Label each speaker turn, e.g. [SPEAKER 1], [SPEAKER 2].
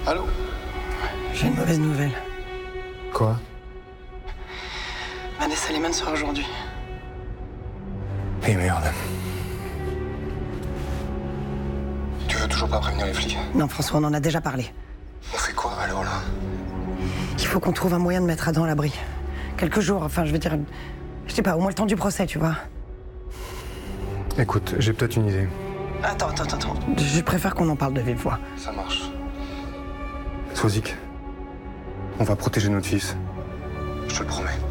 [SPEAKER 1] Allô?
[SPEAKER 2] J'ai une mauvaise nouvelle.
[SPEAKER 1] Quoi?
[SPEAKER 2] Vanessa Lehmann sort aujourd'hui.
[SPEAKER 1] Eh merde. Tu veux toujours pas prévenir les flics?
[SPEAKER 2] Non, François, on en a déjà parlé.
[SPEAKER 1] On fait quoi alors là?
[SPEAKER 2] Il faut qu'on trouve un moyen de mettre Adam à l'abri. Quelques jours, enfin, je veux dire... Je sais pas, au moins le temps du procès, tu vois.
[SPEAKER 1] Écoute, j'ai peut-être une idée.
[SPEAKER 2] Attends. Je préfère qu'on en parle de vive voix.
[SPEAKER 1] Ça marche. Sozik, on va protéger notre fils. Je te le promets.